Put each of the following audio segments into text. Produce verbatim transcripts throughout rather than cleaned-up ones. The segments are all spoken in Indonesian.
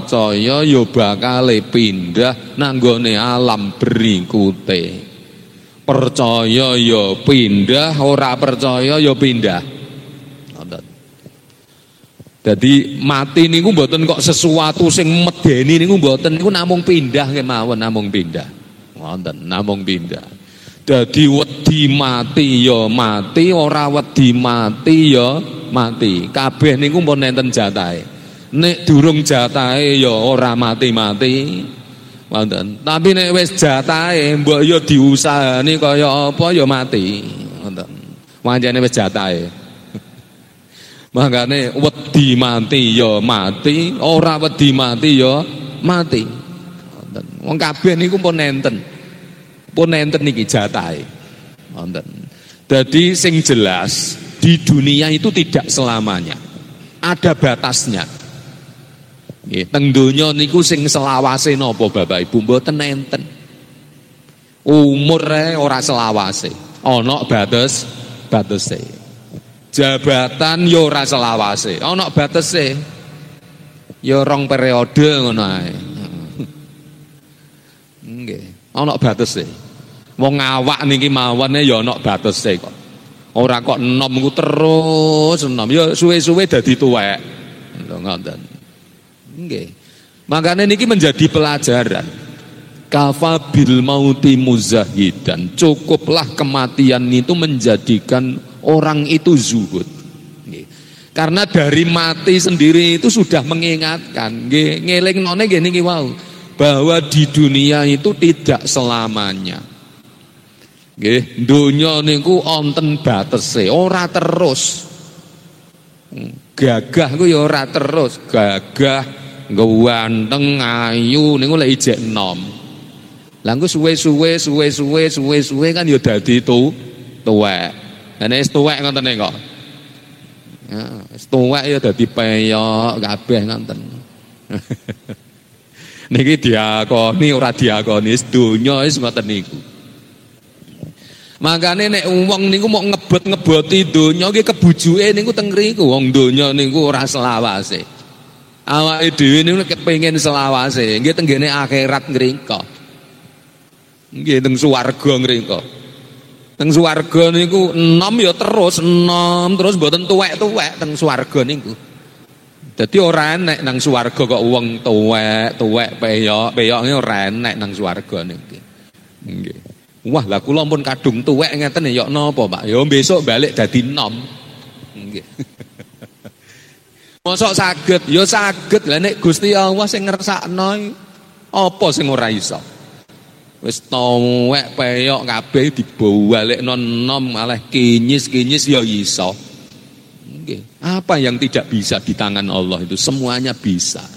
percaya ya bakal pindah nang nggone alam berikute. Percaya ya pindah, ora percaya ya pindah. Jadi mati niku mboten kok sesuatu sing medeni niku mboten, niku namung pindah kemawon, namung pindah. Wonten namung pindah. Dadi wedi mati ya mati, ora wedi mati ya mati. Kabeh niku pun enten jatahe. Nek durung jatahe ya ora mati-mati. Wonten. Tapi nek wis jatahe mbok ya diusahani kaya apa ya mati. Wonten. Pancene wis jatahe. Makane wedi mati ya mati, ora wedi mati ya mati. Wonten. Wong kabeh niku pun enten. Pun enten niki jatahe. Wonten. Dadi sing jelas di dunia itu tidak selamanya. Ada batasnya. Nggih, teng donya niku sing selawase napa Bapak Ibu mboten enten. Umur ora selawase, ana batas batese. Jabatan yo ora selawase, ana batese. Yo rong periode ngono ae. Nggih, ana batese. Wong awak niki mawon ya ana batese kok. Ora kok enom ku terus enom, ya suwe-suwe dadi tuwek. Lho ngoten. Nggih. Makane niki menjadi pelajaran. Kafa bil mauti muzahidan. Cukuplah kematian itu menjadikan orang itu zuhud. Nggih. Karena dari mati sendiri itu sudah mengingatkan, nggih, ngelingnone nggih niki wau, bahwa di dunia itu tidak selamanya. Nggih, donya niku wonten batese, ora terus. Gagah ku ya ora terus, gagah, ganteng, ayu niku lek ijek enom. Lah engko suwe-suwe suwe-suwe suwe-suwe kan ya dadi tu tuwek. Lah nek wis tuwek ngoten kok. Ya, wis tuwek ya dadi peyok kabeh ngoten. Niki diakoni ora diakoni, donya wis ngoten niku. Makane nek wong niku mau ngebot-ngeboti donya nggih kebujuke niku teng ngriku, wong donya niku ora selawase. Awake dhewe niku kepengin selawase, nggih teng ngene akhirat ngrika. Nggih teng swarga ngrika. Teng swarga niku enom ya terus enom, terus mboten tuwek-tuwek teng swarga niku. Dadi ora enek nang swarga kok wong tuwek, tuwek peyok, peyoke ora enek nang swarga niki. Nggih. Wah, lah kula pun kadung tuwek ngeten ya napa, Pak? Ya besok balik dadi enom. Nggih. Mosok saged? Ya saged. Lah nek Gusti Allah sing ngersakno apa sing ora iso? Wis tuwek peyok kabeh dibalekno enom malah kinyis-kinyis ya iso. Nggih. Apa yang tidak bisa di tangan Allah itu semuanya bisa.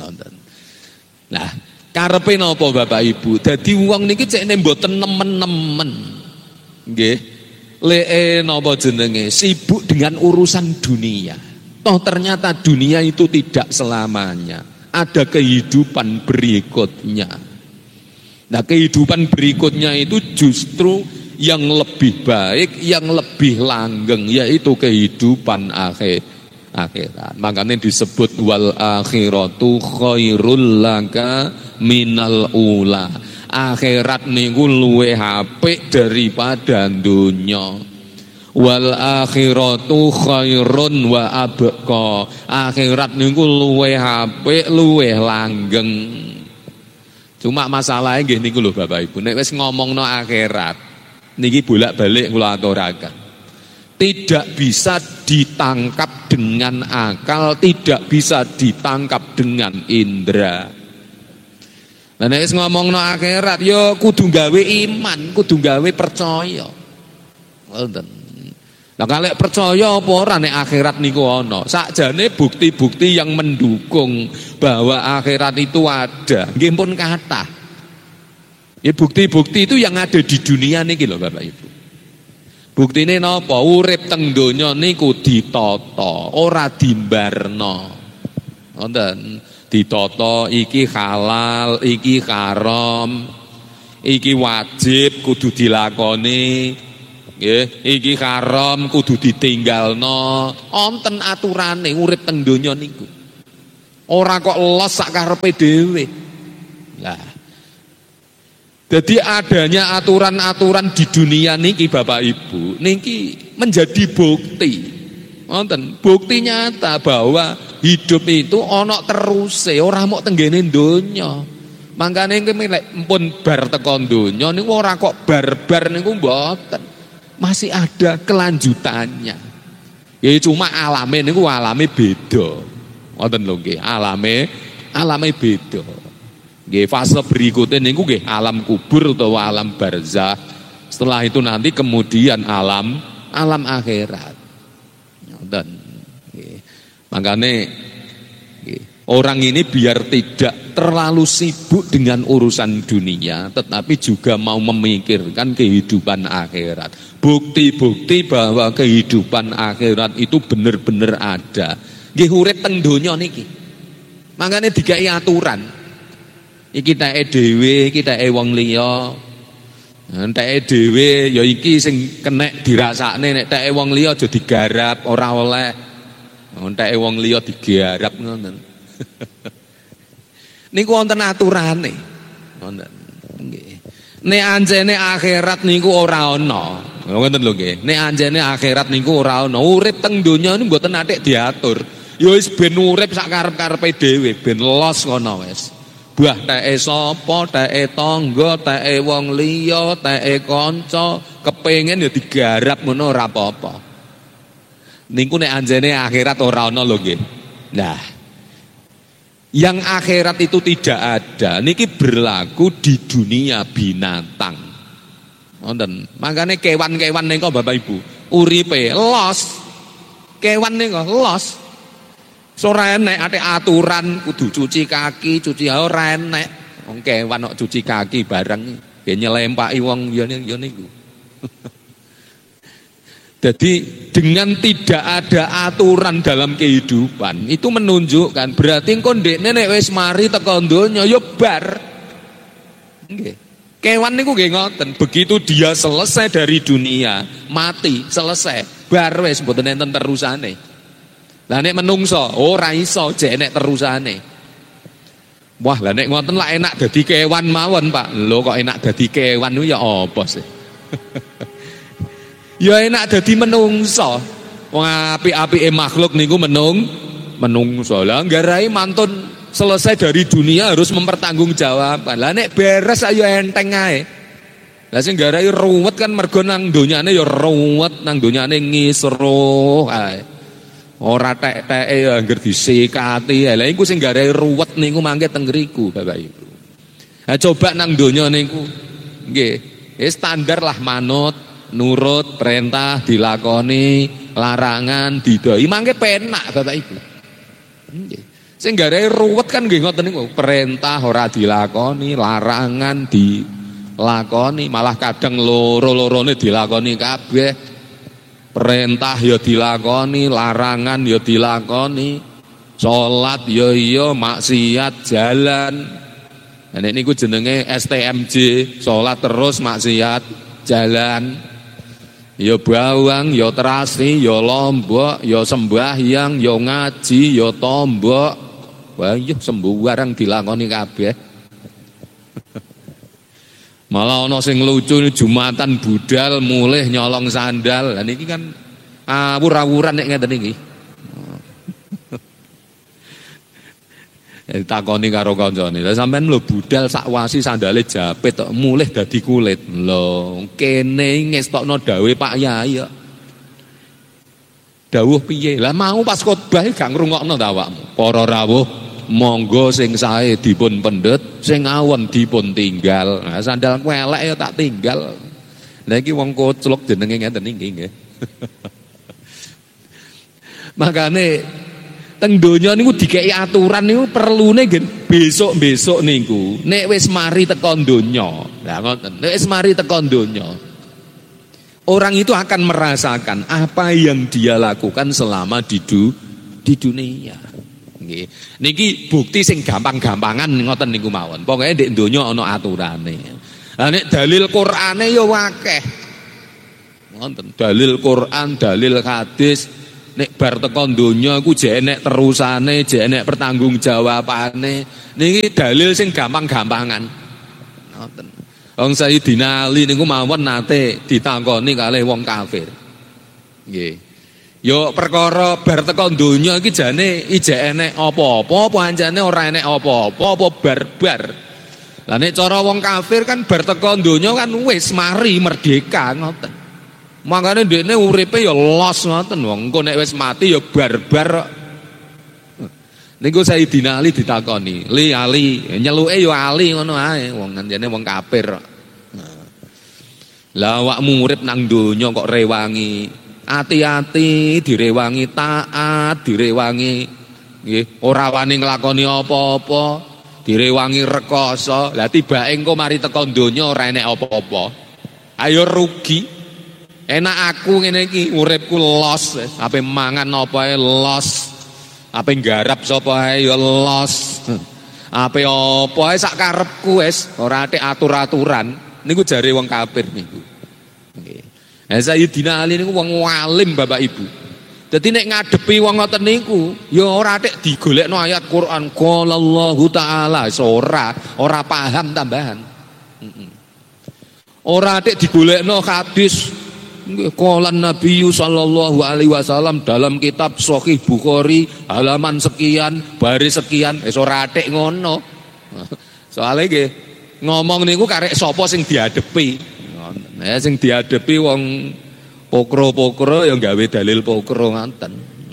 Nah, karepe napa Bapak Ibu? Dadi wong niki cek mboten nemen-nemen. Nggih. Leke napa jenenge? Sibuk dengan urusan dunia. Toh ternyata dunia itu tidak selamanya. Ada kehidupan berikutnya. Nah, kehidupan berikutnya itu justru yang lebih baik, yang lebih langgeng, yaitu kehidupan akhir. akhirat. Makanya disebut wal akhiratu khairul laka minal ula. Akhirat niku luwih apik daripada dunya. Wal akhiratu khairun wa abqa. Akhirat niku luwih apik, luwih langgeng. Cuma masalahnya nggih niku lho Bapak Ibu, nek wis ngomongno akhirat niki bolak-balik kula aturaken. Tidak bisa ditangkap dengan akal, tidak bisa ditangkap dengan indera. Nah nek wis ngomongno akhirat ya kudu gawe iman, kudu gawe percaya. Ngoten. Lah kalek percaya apa ora nek akhirat niku ana? Sakjane bukti-bukti yang mendukung bahwa akhirat itu ada, nggih pun kathah. Ya bukti-bukti itu yang ada di dunia niki lho Bapak Ibu. Buktine napa? Urip teng donya niku ditata, ora dimbarno. Ngoten. Ditata iki halal, iki haram, iki wajib kudu dilakoni. Nggih, iki haram kudu ditinggalno. Wonten aturane urip teng donya niku. Ora kok los sak karepe dhewe. Lah. Jadi adanya aturan-aturan di dunia niki Bapak Ibu, niki menjadi bukti. Wonten bukti nyata bahwa hidup itu ana teruse, ora mok tenggene donya. Mangkane nek pun bar teko donya niku ora kok barbar niku mboten. Masih ada kelanjutannya. Ya cuma alame niku alame beda. Wonten lho nggih, alame alame beda. Nggih, fase berikutnya niku nggih alam kubur utawa alam barzah. Setelah itu nanti kemudian alam alam akhirat. Ngoten. Nggih. Makane nggih, orang ini biar tidak terlalu sibuk dengan urusan dunia, tetapi juga mau memikirkan kehidupan akhirat. Bukti-bukti bahwa kehidupan akhirat itu benar-benar ada. Nggih urip teng donya niki. Makane dikai aturan. Iki teke dhewe, iki teke wong liya. Teke dhewe ya iki sing kenek dirasakne, nek teke wong liya aja digarap, ora oleh. Teke wong liya digarap ngoten. Niku wonten aturane. Wonten. Nggih. Nek anjene akhirat niku ora ana. Ngoten lho nggih. Nek anjene akhirat niku ora ana. Urip teng donya niku mboten atik diatur. Ya wis ben urip sak karep-karepe dhewe, ben los ngono wis. Buah teke sapa, teke tangga, teke wong liya, teke kanca, kepengin ya digarap ngono ora apa-apa. Niku nek anjene akhirat ora ana lho nggih. Nah, yang akhirat itu tidak ada, niki berlaku di dunia binatang. Wonten. Makane kewan-kewan niku Bapak Ibu, uripe los. Kewan niku los. Ora enek ate aturan kudu cuci kaki, cuci ora enek. Wong kewan kok cuci kaki bareng nggih nyelempaki wong ya niku. Jadi dengan tidak ada aturan dalam kehidupan itu menunjukkan berarti engko ndekne nek wis mari teko donya ya bar. Nggih. Kewan niku nggih ngoten, begitu dia selesai dari dunia, mati, selesai, bar wis mboten enten terusane. Lah nek menungso ora iso jek nek terusane. Wah, lah nek ngoten lah enak dadi kewan mawon, Pak. Lho kok enak dadi kewan ya apa sih? Ya enak dadi menungso. Wong apik-apike makhluk niku menung menungso. Lah nggarai mantun selesai dari dunia harus mempertanggungjawabkan. Lah nek beres ayo enteng ae. Lah sing nggarai ruwet kan mergo nang donyane ya ruwet, nang donyane ngisruh ae. Ora tek-teke ya angger disikati. Lah iku sing nggarai ruwet niku mangke teng ngriku Bapak Ibu. Lah coba nang donya niku nggih, standar lah manut, nurut, perintah dilakoni, larangan didoi mangke penak Bapak Ibu. Nggih. Sing nggarai ruwet kan nggih ngoten niku, perintah ora dilakoni, larangan dilakoni, malah kadang loro-lorone dilakoni kabeh. Perintah ya dilakoni, larangan ya dilakoni, salat ya iya, maksiat jalan. Nek niku jenenge S T M J, salat terus maksiat jalan. Ya bawang, ya terasi, ya lombok, ya sembahyang, ya ngaji, ya tombok. Wah iya sembarang dilakoni kabeh. Malah ana sing lucu Jumatan budal mulih nyolong sandal. Lah niki kan awur-awuran nek ngeten iki. Takoni karo kancane. Lah sampean lho budal sak wasi sandale japit tok mulih dadi kulit. Lho, kene ngestokno dawuh Pak Yai kok. Dawuh piye? Lah mau pas khotbah gak ngrungokno ta awakmu. Para rawuh monggo sing sae dipun pendet, sing awon dipun tinggal. Nah, sandal elek ya tak tinggal. Lah iki wong koclok jenenge ngeten iki nggih. Makane teng donya niku dikeki aturan niku perlune nggih besok-besok niku nek wis mari teko donya. Lah ngoten, nek wis mari teko donya orang itu akan merasakan apa yang dia lakukan selama di du, di dunia. Nggih. Niki bukti sing gampang-gampangan ngoten niku mawon. Pokoke ndek donya ana aturane. Lah nek dalil Qur'ane ya akeh. Ngoten, dalil Qur'an, dalil hadis nek bar teko donya iku jek enek terusane, jek enek pertanggungjawabane. Niki dalil sing gampang-gampangan. Ngoten. Wong Sayyidina Ali niku mawon nate ditangkoni kalih wong kafir. Nggih. Yo perkara bar teko donya iki jane ijek enek apa-apa apa anjane ora enek apa-apa apa barbar. Lah nek cara wong kafir kan bar teko donya kan wis mari merdeka ngoten. Makane dekne uripe ya los ngoten wong engko nek wis mati ya barbar. Niku Sayyidina Ali ditakoni, "Li Ali, nyeluke ya Ali ngono ae, wong anjene wong kafir." Lah awakmu urip nang donya kok rewangi. Hati-hati direwangi taat, direwangi nggih, ora wani nglakoni apa-apa, direwangi rekoso. Lah tibake engko mari teko donya ora enek apa-apa. Ayo rugi. Enak aku ngene iki uripku los, ape mangan apa ae los, ape nggarap sapa ae ya los. Ape apa ae sak karepku wis, ora atik atur-aturan. Niku jare wong kafir niku. Nggih. Lah Sayyidina Ali niku wong alim Bapak Ibu. Dadi nek ngadepi wong ngoten niku, ya ora atik digolekno ayat Quran qala Allahu taala, ora, ora paham tambahan. Heeh. Ora atik digolekno hadis qala Nabi sallallahu alaihi wasallam dalam kitab Sahih Bukhari halaman sekian, baris sekian, wis ora atik ngono. Soale nggih ngomong niku karek sapa sing diadepi. Ya sing diadepi wong pokro-pokro ya gawe dalil pokro ngoten.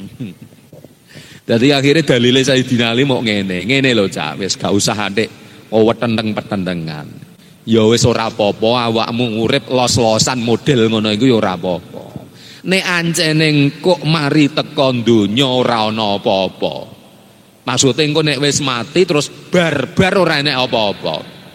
Dadi akhirnya dalile Sayyidina Ali mau ngene, ngene lho Cak, wis gak usah atik wetenteng-petentengan. Ya wis ora apa-apa awakmu urip los-losan model ngono iku ya ora apa-apa. Nek ancene engko mari teko donya ora ana apa-apa. Maksude engko nek wis mati terus barbar ora enek apa-apa.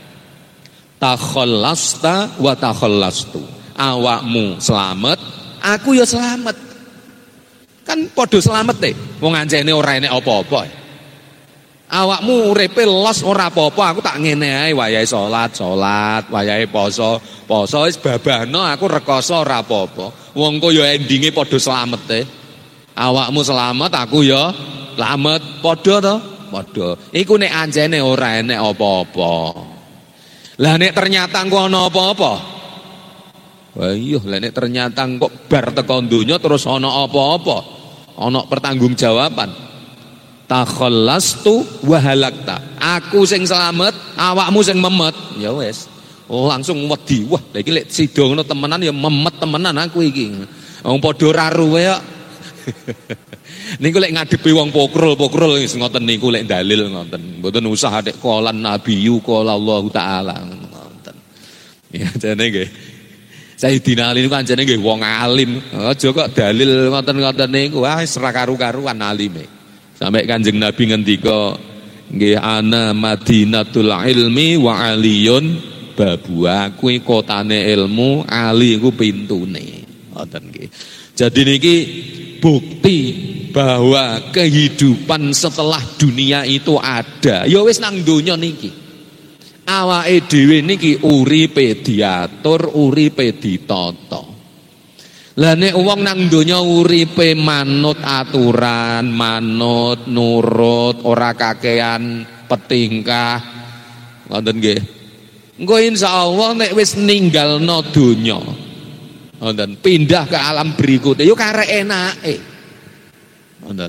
Takhallasta wa takhallastu. Awakmu selamat, aku ya selamat. Kan padha selamat e. Wong ancene ora enek apa-apa. Awakmu uripe los ora apa-apa, aku tak ngene ae wayahe salat, salat, wayahe poso, poso wis babahno aku rekoso ora apa-apa. Wong kok ya endinge padha slamete. Awakmu selamat, aku ya selamat, padha to? Padha. Iku nek anjene ora enek apa-apa. Lah nek ternyata kok ana apa-apa? Wah iya, lah nek ternyata kok bar teko donya terus ana apa-apa. Ana pertanggungjawaban. Takhallastu wa halakta. Aku sing selamat, awakmu sing memet. Ya wis. Oh, langsung wedi. Wah, lha iki lek sida ngono temenan ya memet temenan aku iki. Wong padha ora ruwe kok. Niku lek ngadepi wong pokrol-pokrol wis ngoten niku lek dalil ngoten. Mboten usah atik qolan nabiyyu qala Allah taala ngoten. Ya jane nggih. Sayyidina Ali niku anjene nggih wong alim. Aja kok dalil ngoten-ngoten niku wah wis ora karu-karuan alime. Sampai Kanjeng Nabi ngendika nggih ana Madinatul ilmi wa aliyun babu, aku kotane ilmu, Ali iku pintune. Ngoten nggih. Jadi niki bukti bahwa kehidupan setelah dunia itu ada. Ya wis nang donya niki. Awake dhewe niki uripe diatur, uripe ditata. Lah nek wong nang donya uripe manut aturan, manut nurut, ora kakean petingkah. Ngoten nggih. Engko insyaallah nek wis ninggalno donya, ngoten, pindah ke alam berikutnya yo karek enake. Ngoten.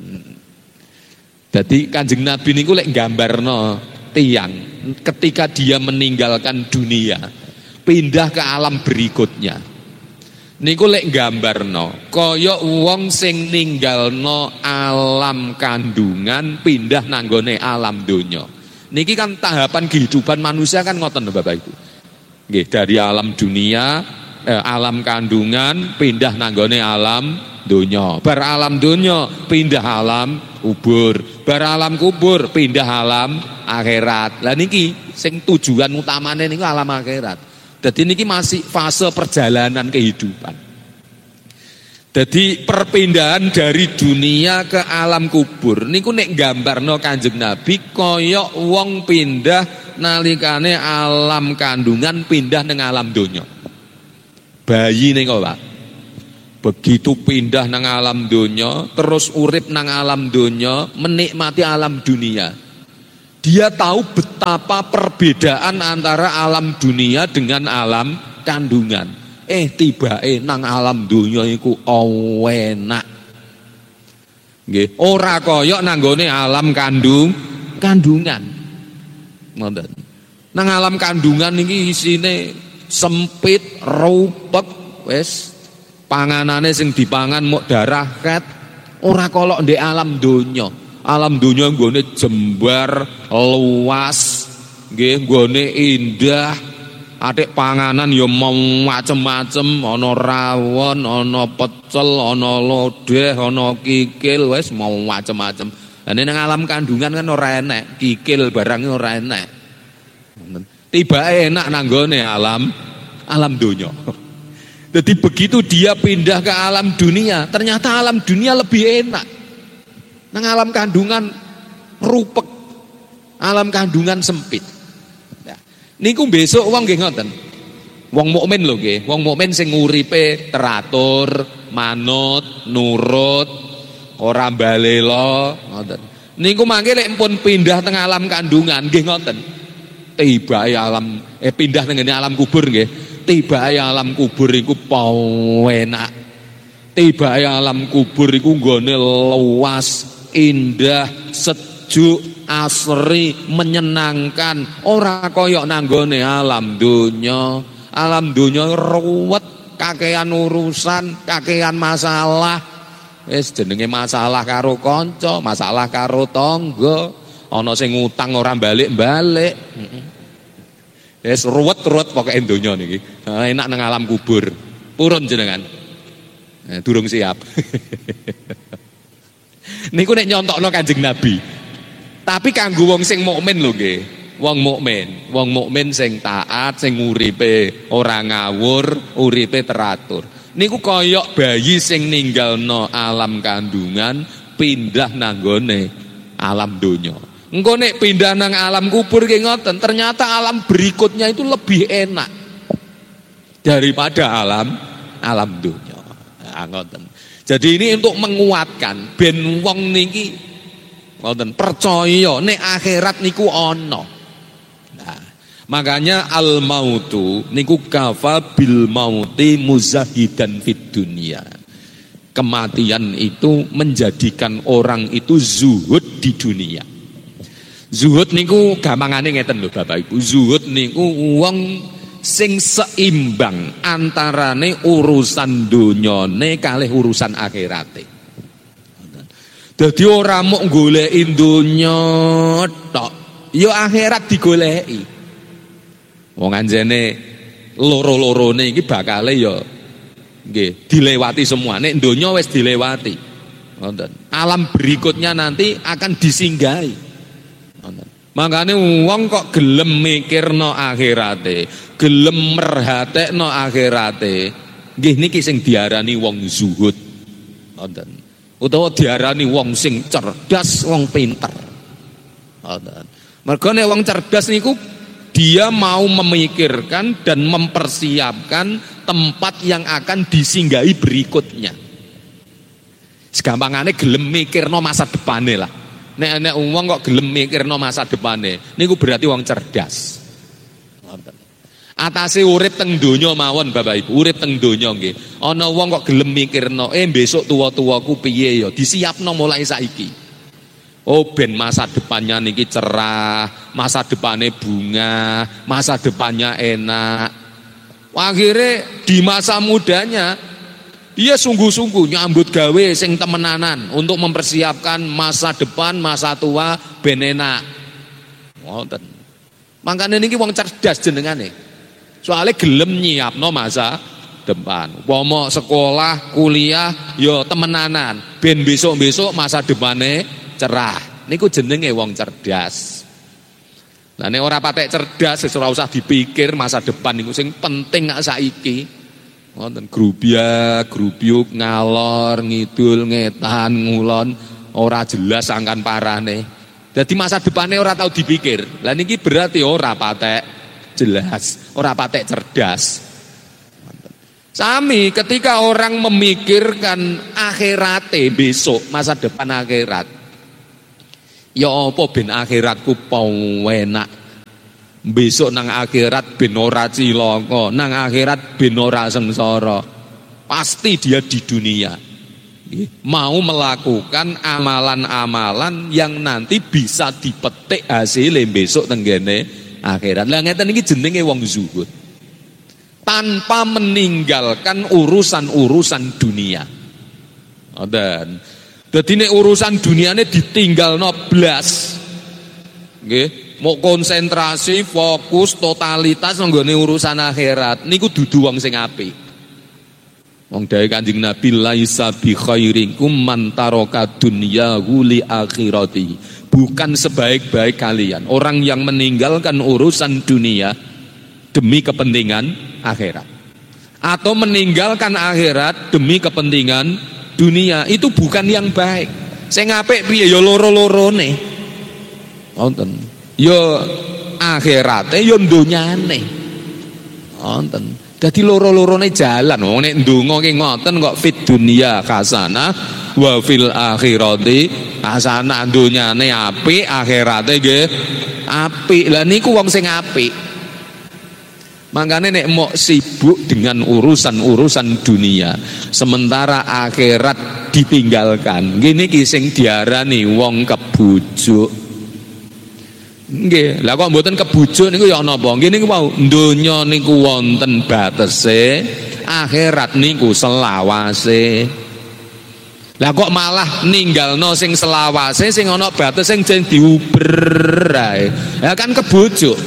Dadi Kanjeng Nabi niku lek nggambarno tiyang ketika dia meninggalkan dunia, pindah ke alam berikutnya. Niku lek gambarno kaya wong sing ninggalno alam kandungan pindah nanggone alam donya. Niki kan tahapan kehidupan manusia kan ngoten Bapak Ibu. Nggih, dari alam dunia, eh, alam kandungan pindah nanggone alam donya. Bar alam donya pindah alam kubur. Bar alam kubur pindah alam akhirat. Lah niki sing tujuan utamane niku alam akhirat. Jadi niki masih fase perjalanan kehidupan. Jadi perpindahan dari dunia ke alam kubur niku nek gambarno Kanjeng Nabi kaya wong pindah nalikane alam kandungan pindah ning alam donya. Bayi ning kok, Pak. Begitu pindah nang alam dunya, terus urip nang alam dunya, menikmati alam dunia. Dia tahu betapa perbedaan antara alam dunia dengan alam kandungan. Eh tibake nang alam dunya iku enak. Nggih, ora kaya nanggone alam kandung kandungan. Ngoten. Nang alam kandungan iki isine sempit, rupek, wis panganane sing dipangan mok darah ket, ora kolok ndek alam donya. Alam donya nggone jembar, luas, nggih nggone indah. Atik panganan ya macem-macem, ana rawon, ana pecel, ana lodeh, ana kikil, wis mau macem-macem. Lah nang alam kandungan kan ora enek, kikil barang ora enek. Tibake enak nanggone alam alam donya. Jadi begitu dia pindah ke alam dunia, ternyata alam dunia lebih enak. Nang alam kandungan rupek, alam kandungan sempit. Nah, niku besok wong nggih ngoten. Wong mukmin lho nggih, wong mukmin sing uripe teratur, manut, nurut, ora balela, ngoten. Niku mangke lek pun pindah teng alam kandungan nggih ngoten. Tibake alam eh pindah teng alam kubur nggih. Tibake alam kubur iku enak. Tibake alam kubur iku nggone luas, indah, sejuk, asri, menyenangkan. Ora kaya nanggone alam dunya. Alam dunya ruwet, kakean urusan, kakean masalah. Wis jenenge masalah karo kanca, masalah karo tangga. Ana sing ngutang ora balik-balik. Heeh. Wis ruwet-ruwet pokoke donya niki. Enak nang alam kubur. Purun jenengan. Nah, durung siap. Niku nek nyontokno Kanjeng Nabi. Tapi kanggo wong sing mukmin lho nggih. Wong mukmin, wong mukmin sing taat, sing uripe ora ngawur, uripe teratur. Niku kaya bayi sing ninggalno alam kandungan pindah nanggone alam donya. Engko nek pindah nang alam kubur ki ngoten, ternyata alam berikutnya itu lebih enak daripada alam alam dunya. Nah, ngoten. Jadi ini untuk menguatkan ben wong niki ngoten percaya nek akhirat niku ana. Nah, makanya al mautu niku kafa bil mauti muzahidan fid dunya. Kematian itu menjadikan orang itu zuhud di dunia. Zuhud niku gampangane ngeten lho Bapak Ibu. Zuhud niku wong sing seimbang antarane urusan donyane kalih urusan akhirate. Dadi ora mok goleki donya tok, ya akhirat digoleki. Wong anjene loro-lorone iki bakale ya nggih dilewati semua. Nek donya wis dilewati. Ngoten. Alam berikutnya nanti akan disinggahi. Makanya wong kok gelem mikirno akhirate, gelem merhatekno akhirate, nggih niki sing diarani wong zuhud. Ngoten. Utawa diarani wong sing cerdas, wong pinter. Ngoten. Mergo nek wong cerdas niku dia mau memikirkan dan mempersiapkan tempat yang akan disinggahi berikutnya. Segampangane gelem mikirno masa depane lah. Nek nek wong kok gelem mikirno masa depane, niku berarti wong cerdas. Ngoten. Atase urip teng donya mawon Bapak Ibu, urip teng donya nggih. Ana wong kok gelem mikirno, eh besok tuwa-tuwaku piye ya, disiapno mulai saiki. Oh ben masa depannya niki cerah, masa depannya bunga, masa depannya enak. Akhirnya di masa mudanya dia sungguh-sungguh nyambut gawe sing temenanan untuk mempersiapkan masa depan, masa tua ben enak. Ngoten. Mangkane niki wong cerdas jenengane. Soale gelem nyiapno masa depan. Umpama sekolah, kuliah ya temenanan, ben besok-besok masa depane cerah. Niku jenenge wong cerdas. Lah nek ora patek cerdas wis ora usah dipikir masa depan niku sing penting sak saiki. Wonten grubyak, grubyuk, ngalor, ngidul, ngetan, ngulon, ora jelas angkan parane. Dadi masa depane ora tau dipikir. Lah niki berarti ora patek jelas, ora patek cerdas. Sami ketika orang memikirkan akhirate besok, masa depan akhirat. Ya apa ben akhiratku enak. Besok nang akhirat ben ora cilaka, nang akhirat ben ora sengsara. Pasti dia di dunia mau melakukan amalan-amalan yang nanti bisa dipetik hasilnya besok tenggene akhirat. Lah ngeten iki jenenge wong zuhud. Tanpa meninggalkan urusan-urusan dunia. Dan dadi nek urusan duniane ditinggalno blas. Nggih, mau konsentrasi, fokus, totalitas nggone urusan akhirat niku dudu wong sing apik. Wong dawuh Kanjeng Nabi laisa bi khairikum man taraka dunyahu li akhirati. Bukan sebaik-baik kalian orang yang meninggalkan urusan dunia demi kepentingan akhirat, atau meninggalkan akhirat demi kepentingan dunia. Itu bukan yang baik. Sing apik piye ya loro-lorone. Wonten. Ya akhirate ya donyane. Wonten. Dadi loro-lorone jalan. Wong nek ndonga ki ngoten kok fit dunya hasanah wa fil akhirati hasanah. Donyane apik, akhirate nggih apik. Lah niku wong sing apik. Makanya nek mau sibuk dengan urusan-urusan dunia, sementara akhirat ditinggalkan. Gini kising diarani wong kebujuk. Nggih, lah kok mboten kebujuk niku ya napa? Nggih niku wau donya niku wonten batese, akhirat niku selawase. Lah kok malah ninggalno sing selawase, sing ana bates sing jeneng diuber ae. Ya kan kebujuk.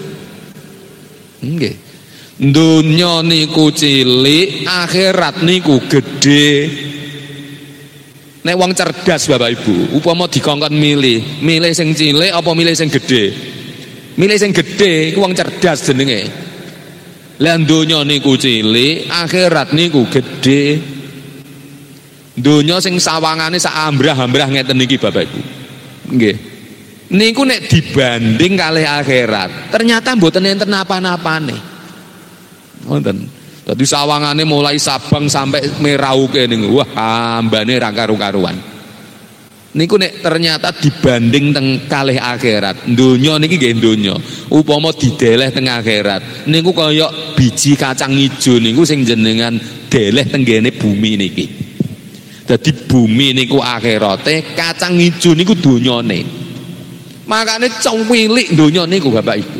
Nggih. Dunya niku cilik, akhirat niku gede. Nek wong cerdas Bapak Ibu, upama dikongkon milih, milih sing cilik apa milih sing gede? Milih sing gede, wong cerdas jenenge. Lah dunya niku cilik, akhirat niku gede. Dunya sing sawangane sak ambrah-ambrah ngeten iki Bapak Ibu. Nggih. Niku nek dibanding kalih akhirat, ternyata mboten enten napa-napane. Wonten. Dadi sawangane mulai Sabang sampai Merauke niku wah ambane ra karu-karuan. Niku nek ternyata dibanding teng kalih akhirat, donya niki nggih donya. Upama dideleh teng akhirat, niku kaya biji kacang ijo niku sing jenengan deleh teng ngene bumi niki. Dadi bumi niku akhirate, kacang ijo niku donyane. Makane cuwilik donya niku Bapak Ibu.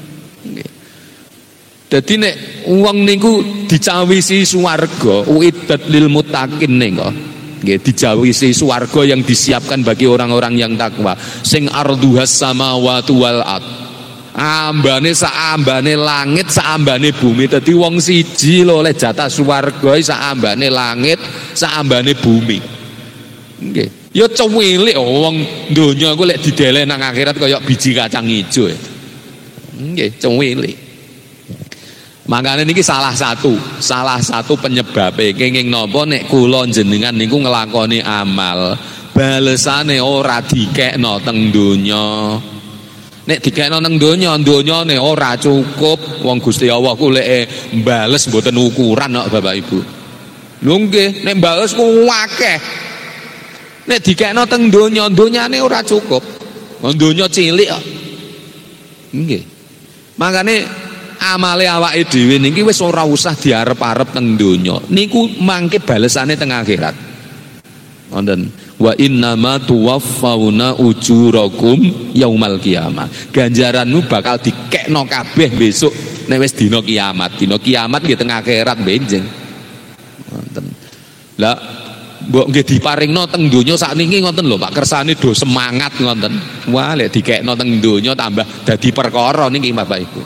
Dadi nek wong niku dicawisi swarga, uiddat lil muttaqin niku. Nggih, dicawisi swarga yang disiapkan bagi orang-orang yang takwa. Sing arduhas samawati wal ard. Ambane sak ambane langit, sak ambane bumi. Dadi wong siji lho oleh jatah swarga sak ambane langit, sak ambane bumi. Nggih. Ya cuwilik wong donya ku lek dideleh nang akhirat kaya biji kacang ijo. Nggih, cuwilik. Makanya niki salah satu, salah satu penyebabnya kenging nopo nek kula jenengan niku ngelakoni amal, balesane ora dikekno teng donya. Nek dikekno teng donya, donyane ora cukup. Wong Gusti Allah ku lek mbales mboten ukuran kok Bapak Ibu. Lho nggih, nek mbales ku akeh. Nek dikekno teng donya, donyane ora cukup. Wong donya cilik kok. Nggih. Makane amale awake dhewe niki wis ora usah diarep-arep teng donya. Niku mangke balesane teng akhirat. Wonten wa innama tuwaffawna ujurakum yaumal qiyamah. Ganjaranmu bakal dikekno kabeh besok nek wis dina kiamat. Dina kiamat nggih teng akhirat benjing. Wonten. Lah mbok nggih diparingno teng donya sakniki ngoten lho Pak, kersane do semangat ngoten. Wah lek dikekno teng donya tambah dadi perkara niki Bapak Ibu.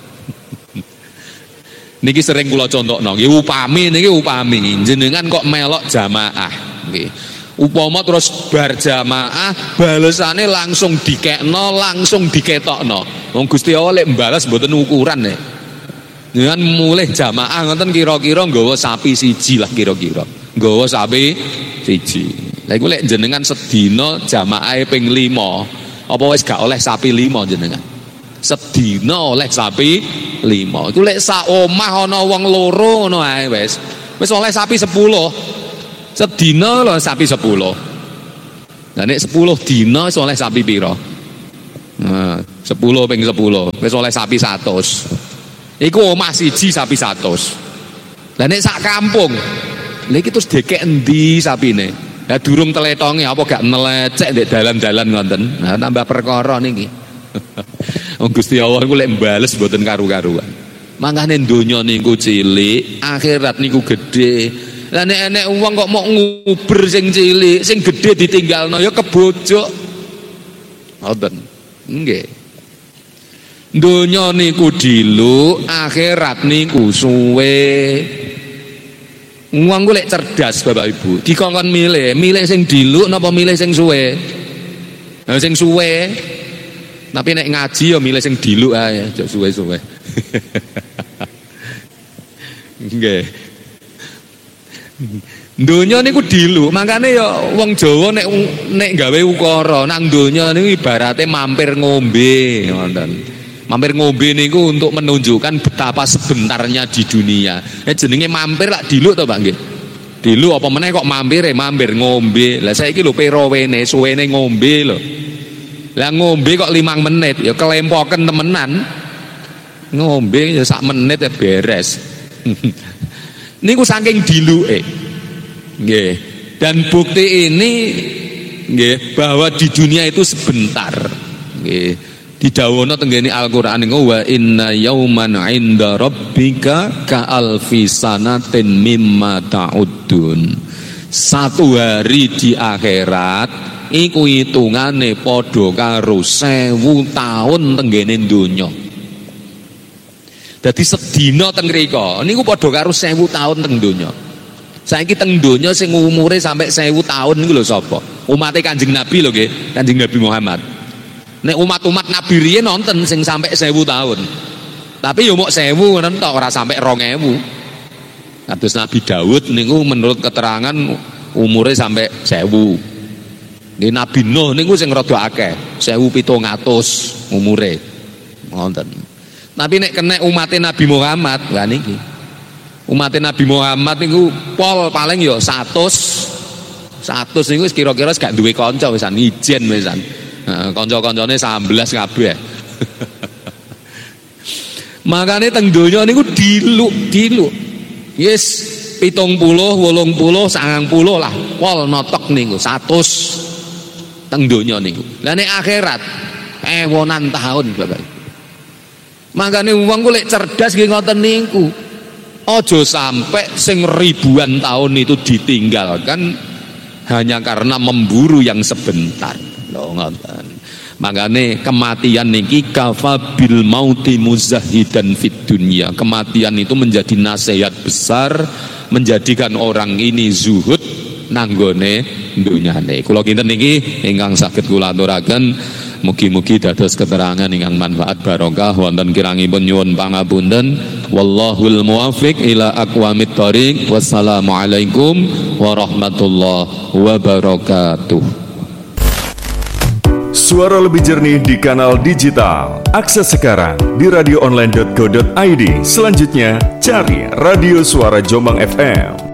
Niki sering kula contohno, nggih upami niki upami jenengan kok melok jamaah nggih. Upama terus bar jamaah balesane langsung dikekno, langsung diketokno. Wong Gusti Allah lek mbales mboten ukuran nek. Jenengan mulih jamaah ngoten kira-kira nggawa sapi siji lah kira-kira. Nggawa sapi siji. Lah iku lek jenengan sedina jamaahe ping lima, apa wis gak oleh sapi lima jenengan? Sedina oleh sapi lima. Iku lek sak omah ana wong loro ngono ae wis. Wis oleh sapi sepuluh. Sedina lho sapi sepuluh. Lah nek sepuluh dina wis oleh sapi pira? Nah, sepuluh ping sepuluh wis oleh sapi seratus. Iku omah siji sapi seratus. Lah nek sak kampung, lha iki terus dekek endi sapine? Lah durung teletonge apa gak nelecek ndek dalan-dalan ngoten. Nah tambah perkara niki. Wong Gusti Allah niku lek mbales mboten karu-karuan. Mangkane donya niku cilik, akhirat niku gedhe. Lah nek enek wong kok mau nguber sing cilik, sing gedhe ditinggalno ya kebojok. Ngoten. Nggih. Donya niku diluk, akhirat niku suwe. Wong ku lek cerdas Bapak Ibu, dikongkon milih, milih sing diluk napa milih sing suwe? Nah sing suwe. Tapi nek ngaji ya milih sing diluk ae, aja suwe-suwe. Nggih. Donya niku diluk, makane ya wong Jawa nek nek gawe ukara nang donya niku ibarate mampir ngombe, ngoten. Mampir ngombe niku untuk menunjukkan betapa sebentarnya di dunia. Eh jenenge mampir lak diluk to, Pak nggih. Diluk apa meneh kok mampir e mampir ngombe. Lah saiki lho perawene suwene ngombe lho. Lah ngombe kok limang menit ya kelempoken temenan. Ngombe ya sak menit ya beres. Niku saking diluke. Nggih. Dan bukti ini nggih bahwa di dunia itu sebentar. Nggih. Didhawuhna tenggene Al-Qur'an niku wa inna yauman 'inda rabbika ka alfi sanatin mimma ta'uddun. Satu hari di akhirat iku hitungane padha karo sewu taun tenggene donya. Dadi sedina teng mriko niku padha karo sewu taun teng donya. Saiki teng donya sing umure sampai sewu taun niku lho sapa? Umate Kanjeng Nabi lho nggih, Kanjeng Nabi Muhammad. Nek umat-umat Nabi riyen nonton sing sampai sewu tahun. Tapi yo mok sewu ngoten tok ora sampai rong ewu. Kados Nabi Daud niku menurut keterangan umure sampai sewu. Nggih Nabi Nuh niku sing rada akeh, sewu pitung atus umure. Ngoten. Tapi nek kena umate Nabi Muhammad, lha niki. Umate Nabi Muhammad niku pol paling yo seratus. seratus niku kira-kira gak duwe kanca wisan ijen wisan. Nah, kanca-kancane sebelas kabeh. Makane teng donya niku diluk, diluk. Yes, pitung puluh, wolung puluh, sangang puluh lah. Pol notok niku seratus teng donya niku. Lah nek akhirat ewonan tahun, Bapak. Makane wong ku lek cerdas nggih ngoten niku. Aja sampai sing ribuan tahun itu ditinggalkan hanya karena memburu yang sebentar. Loh, ngoten. Makane kematian niki kafa bil mauti muzahidan fid dunya. Kematian itu menjadi nasihat besar, menjadikan orang ini zuhud nanggone dunyane. Kula kinten niki ingkang saged kula aturaken mugi-mugi dados keterangan ingkang manfaat barokah wonten kirangipun nyuwun pangapunten. Wallahul muwaffiq ila aqwamit thoriq. Wassalamualaikum warahmatullahi wabarakatuh. Suara lebih jernih di kanal digital. Akses sekarang di radio online dot co dot i d. Selanjutnya, cari Radio Suara Jombang F M.